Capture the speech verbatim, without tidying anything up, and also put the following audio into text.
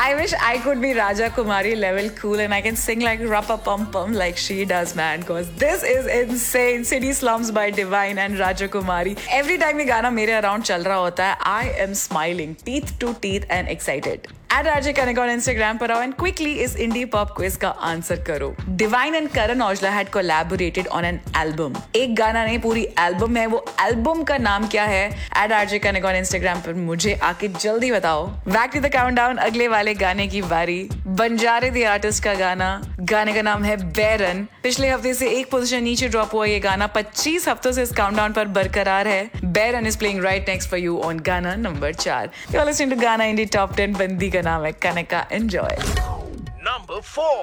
I wish I could be Raja Kumari level cool and I can sing like Rappa Pum Pum like she does, man. Cause this is insane. City Slums by Divine and Raja Kumari. Every time ये गाना मेरे around चल रहा होता है, I am smiling, teeth to teeth and excited. At R J Kanika on Instagram पर आओ and quickly इस indie pop quiz का आंसर करो. Divine and Karan Aujla had collaborated on an album. एक गाना नहीं, पूरी एल्बम है. वो एल्बम का नाम क्या है? At R J Kanika on Instagram पर मुझे आके जल्दी बताओ. Back to the countdown. अगले वाले गाने की बारी. बंजारे द आर्टिस्ट का गाना. गाने का नाम है बैरन. पिछले हफ्ते से एक पोजीशन नीचे ड्रॉप हुआ ये गाना पच्चीस हफ्तों से इस काउंटडाउन पर बरकरार है. बैरन is playing right next for you on गाना नंबर चार. You're listening to गाना इंडी टॉप टेन. बंदी का नाम है कनका. एंजॉय. Number four.